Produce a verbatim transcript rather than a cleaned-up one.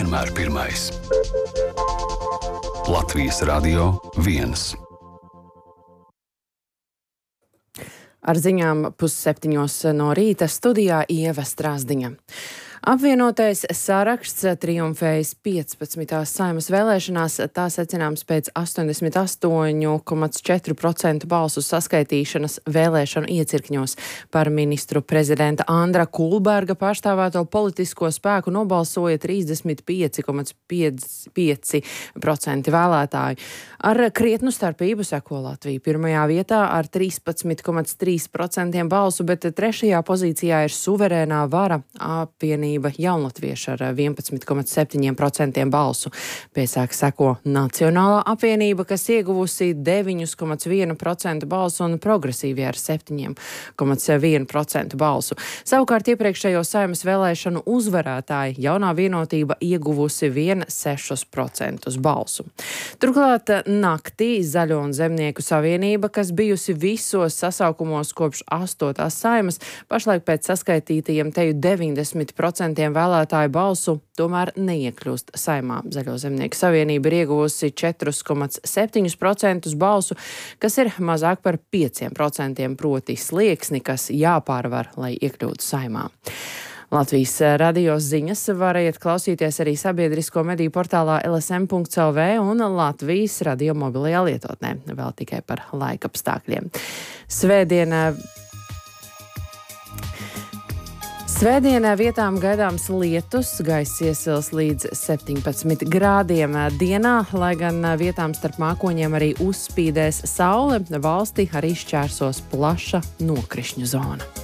vienmēr pirmais. Latvijas Radio viens. Ar ziņām pusseptiņos no rīta studijā Ieva Strāzdiņa. Apvienotais saraksts triumfējis piecpadsmitās Saeimas vēlēšanās, tā secināms pēc astoņdesmit astoņi komats četri procenti balsu saskaitīšanas vēlēšanu iecirkņos. Par ministru prezidenta Andra Kulberga pārstāvēto politisko spēku nobalsoja trīsdesmit pieci komats pieci procenti vēlētāju. Ar krietnu starpību seko Latvija pirmajā vietā ar trīspadsmit komats trīs procenti balsu, bet trešajā pozīcijā ir suverēnā vara apvienība Jaunlatvieši ar vienpadsmit komats septiņi procenti balsu. Pēcāk seko Nacionālā apvienība, kas ieguvusi deviņi komats viens procents balsu un progresīvie ar septiņi komats viens procents balsu. Savukārt iepriekšējo Saeimas vēlēšanu uzvarētāji Jaunā vienotība ieguvusi vien sešus procentus balsu. Turklāt naktī Zaļo un Zemnieku savienība, kas bijusi visos sasaukumos kopš astotās Saeimas, pašlaik pēc saskaitītajiem teju deviņdesmit procenti vēlētāju balsu tomēr neiekļūst Saeimā. Zaļo Zemnieku savienība ir ieguvusi četri komats septiņi procenti balsu, kas ir mazāk par pieciem procentiem, proti slieksni, kas jāpārvar, lai iekļūtu Saeimā. Latvijas radio ziņas variet klausīties arī sabiedrisko mediju portālā L S M punkts L V un Latvijas radio mobilajā lietotnē, vēl tikai par laikapstākļiem. Svētdienā Svētdienā vietām gaidāms lietus, gaiss iesils līdz septiņpadsmit grādiem dienā, lai gan vietām starp mākoņiem arī uzspīdēs saule, valsti arī šķērsos plaša nokrišņu zona.